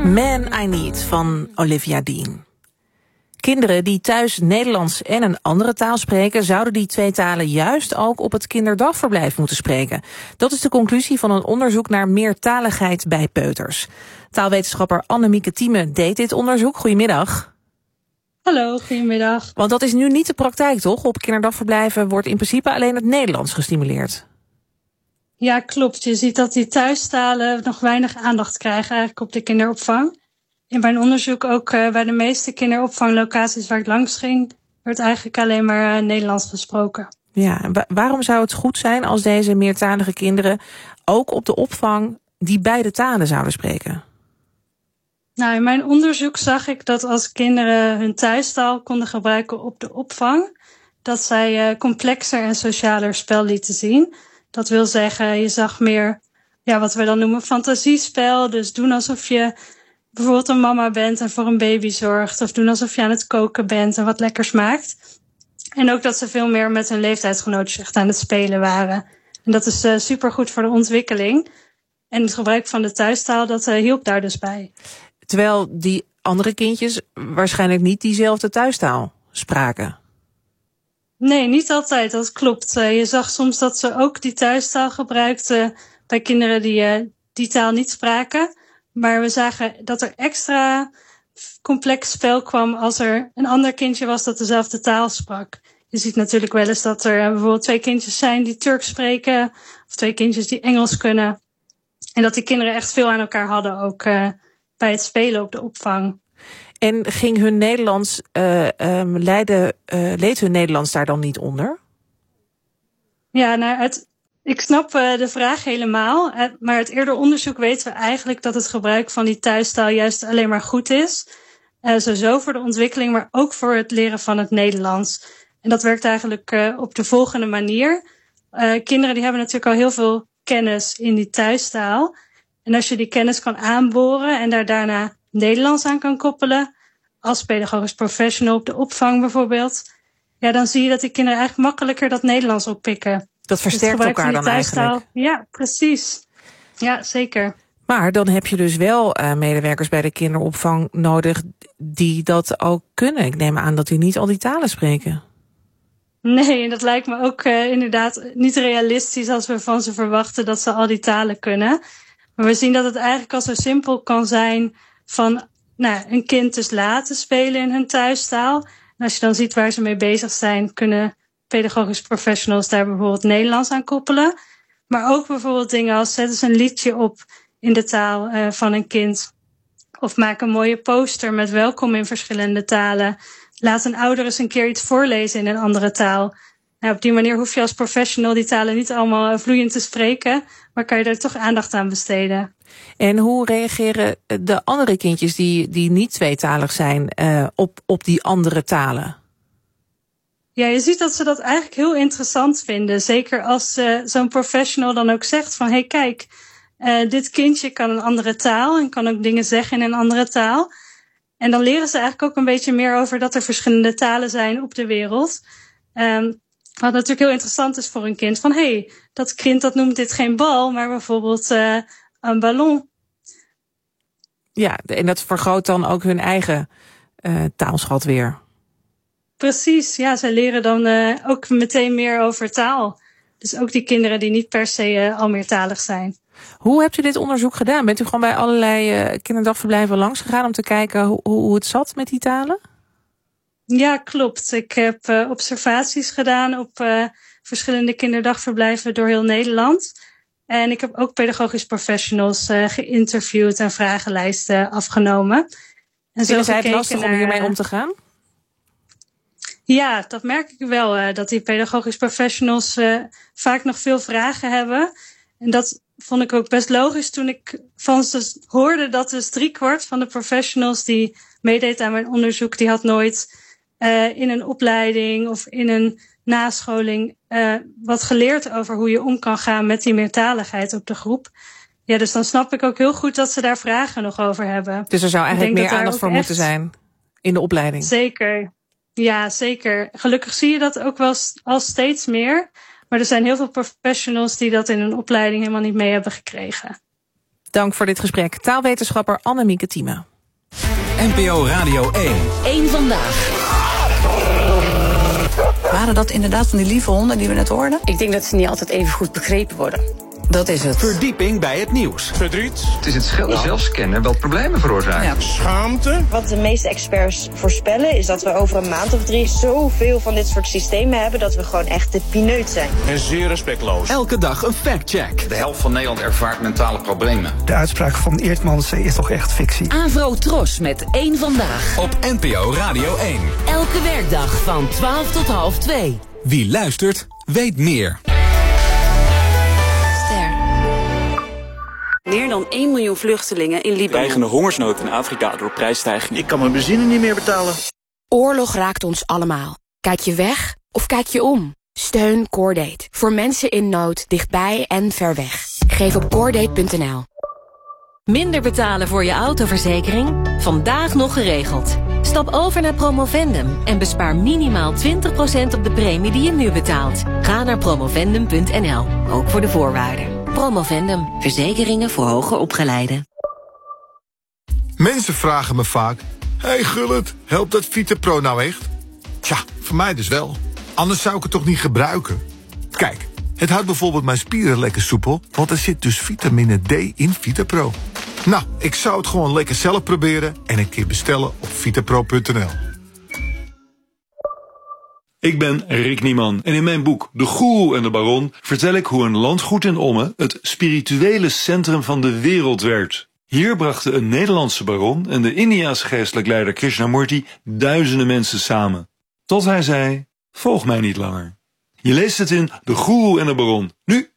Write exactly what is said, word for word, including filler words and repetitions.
Man I Need van Olivia Dean. Kinderen die thuis Nederlands en een andere taal spreken, zouden die twee talen juist ook op het kinderdagverblijf moeten spreken. Dat is de conclusie van een onderzoek naar meertaligheid bij peuters. Taalwetenschapper Annemieke Thieme deed dit onderzoek. Goedemiddag. Hallo, goedemiddag. Want dat is nu niet de praktijk, toch? Op kinderdagverblijven wordt in principe alleen het Nederlands gestimuleerd. Ja, klopt. Je ziet dat die thuistalen nog weinig aandacht krijgen eigenlijk op de kinderopvang. In mijn onderzoek ook uh, bij de meeste kinderopvanglocaties waar ik langs ging, werd eigenlijk alleen maar uh, Nederlands gesproken. Ja, en wa- waarom zou het goed zijn als deze meertalige kinderen ook op de opvang die beide talen zouden spreken? Nou, in mijn onderzoek zag ik dat als kinderen hun thuistaal konden gebruiken op de opvang, dat zij uh, complexer en socialer spel lieten zien. Dat wil zeggen, je zag meer, ja, wat we dan noemen fantasiespel. Dus doen alsof je bijvoorbeeld een mama bent en voor een baby zorgt. Of doen alsof je aan het koken bent en wat lekkers maakt. En ook dat ze veel meer met hun leeftijdsgenootjes echt aan het spelen waren. En dat is uh, supergoed voor de ontwikkeling. En het gebruik van de thuistaal, dat uh, hielp daar dus bij. Terwijl die andere kindjes waarschijnlijk niet diezelfde thuistaal spraken. Nee, niet altijd, dat klopt. Uh, je zag soms dat ze ook die thuistaal gebruikten bij kinderen die uh, die taal niet spraken. Maar we zagen dat er extra complex spel kwam als er een ander kindje was dat dezelfde taal sprak. Je ziet natuurlijk wel eens dat er uh, bijvoorbeeld twee kindjes zijn die Turks spreken, of twee kindjes die Engels kunnen. En dat die kinderen echt veel aan elkaar hadden, ook uh, bij het spelen op de opvang. En ging hun Nederlands, uh, um, leidde, uh, leed hun Nederlands daar dan niet onder? Ja, nou, het, ik snap uh, de vraag helemaal. Uh, maar uit eerder onderzoek weten we eigenlijk dat het gebruik van die thuistaal juist alleen maar goed is. Uh, sowieso voor de ontwikkeling, maar ook voor het leren van het Nederlands. En dat werkt eigenlijk uh, op de volgende manier. Uh, kinderen die hebben natuurlijk al heel veel kennis in die thuistaal. En als je die kennis kan aanboren en daar daarna Nederlands aan kan koppelen, als pedagogisch professional op de opvang bijvoorbeeld, ja, dan zie je dat die kinderen eigenlijk makkelijker dat Nederlands oppikken. Dat versterkt dus elkaar dan eigenlijk. Ja, precies. Ja, zeker. Maar dan heb je dus wel uh, medewerkers bij de kinderopvang nodig die dat ook kunnen. Ik neem aan dat die niet al die talen spreken. Nee, en dat lijkt me ook uh, inderdaad niet realistisch als we van ze verwachten dat ze al die talen kunnen. Maar we zien dat het eigenlijk al zo simpel kan zijn van nou, een kind dus laten spelen in hun thuistaal. En als je dan ziet waar ze mee bezig zijn, kunnen pedagogisch professionals daar bijvoorbeeld Nederlands aan koppelen. Maar ook bijvoorbeeld dingen als zet eens een liedje op in de taal uh, van een kind. Of maak een mooie poster met welkom in verschillende talen. Laat een ouder eens een keer iets voorlezen in een andere taal. Nou, op die manier hoef je als professional die talen niet allemaal vloeiend te spreken, maar kan je er toch aandacht aan besteden. En hoe reageren de andere kindjes die, die niet tweetalig zijn uh, op, op die andere talen? Ja, je ziet dat ze dat eigenlijk heel interessant vinden. Zeker als uh, zo'n professional dan ook zegt van, hé hey, kijk, uh, dit kindje kan een andere taal en kan ook dingen zeggen in een andere taal. En dan leren ze eigenlijk ook een beetje meer over dat er verschillende talen zijn op de wereld. Um, wat natuurlijk heel interessant is voor een kind. Van hé, hey, dat kind dat noemt dit geen bal, maar bijvoorbeeld uh, een ballon. Ja, en dat vergroot dan ook hun eigen uh, taalschat weer. Precies, ja, zij leren dan uh, ook meteen meer over taal. Dus ook die kinderen die niet per se uh, al meertalig zijn. Hoe hebt u dit onderzoek gedaan? Bent u gewoon bij allerlei uh, kinderdagverblijven langs gegaan om te kijken hoe, hoe het zat met die talen? Ja, klopt. Ik heb uh, observaties gedaan op uh, verschillende kinderdagverblijven door heel Nederland. En ik heb ook pedagogisch professionals uh, geïnterviewd en vragenlijsten afgenomen. En Vinden zij het lastig naar, om hiermee om te gaan? Ja, dat merk ik wel. Uh, dat die pedagogisch professionals uh, vaak nog veel vragen hebben. En dat vond ik ook best logisch toen ik van ze hoorde dat dus driekwart van de professionals die meedeed aan mijn onderzoek, die had nooit uh, in een opleiding of in een nascholing uh, wat geleerd over hoe je om kan gaan met die meertaligheid op de groep. Ja, dus dan snap ik ook heel goed dat ze daar vragen nog over hebben. Dus er zou eigenlijk meer aandacht voor moeten zijn in de opleiding? Zeker. Ja, zeker. Gelukkig zie je dat ook wel al steeds meer. Maar er zijn heel veel professionals die dat in een opleiding helemaal niet mee hebben gekregen. Dank voor dit gesprek, taalwetenschapper Annemieke Thieme. N P O Radio één. Eén vandaag. Waren dat inderdaad van die lieve honden die we net hoorden? Ik denk dat ze niet altijd even goed begrepen worden. Dat is het. Verdieping bij het nieuws. Verdriet. Het is het schel- zelfscannen wat problemen veroorzaakt. Ja. Schaamte. Wat de meeste experts voorspellen is dat we over een maand of drie zoveel van dit soort systemen hebben dat we gewoon echt de pineut zijn. En zeer respectloos. Elke dag een factcheck. De helft van Nederland ervaart mentale problemen. De uitspraak van Eertmans is toch echt fictie. Avro Tros met één vandaag. Op N P O Radio één. Elke werkdag van twaalf tot half twee. Wie luistert, weet meer. Meer dan één miljoen vluchtelingen in Libanon. Dreigende hongersnood in Afrika door prijsstijging. Ik kan mijn benzine niet meer betalen. Oorlog raakt ons allemaal. Kijk je weg of kijk je om? Steun Coordate. Voor mensen in nood, dichtbij en ver weg. Geef op coordate punt n l. Minder betalen voor je autoverzekering? Vandaag nog geregeld. Stap over naar Promovendum en bespaar minimaal twintig procent op de premie die je nu betaalt. Ga naar promovendum punt n l, ook voor de voorwaarden. Promovendum, verzekeringen voor hoger opgeleiden. Mensen vragen me vaak: hey Gullit, helpt dat VitaPro nou echt? Tja, voor mij dus wel. Anders zou ik het toch niet gebruiken? Kijk, het houdt bijvoorbeeld mijn spieren lekker soepel, want er zit dus vitamine D in VitaPro. Nou, ik zou het gewoon lekker zelf proberen en een keer bestellen op vitapro punt n l. Ik ben Rick Nieman en in mijn boek De Goeroe en de Baron vertel ik hoe een landgoed in Ommen het spirituele centrum van de wereld werd. Hier brachten een Nederlandse baron en de Indiase geestelijk leider Krishnamurti duizenden mensen samen. Tot hij zei, volg mij niet langer. Je leest het in De Goeroe en de Baron, nu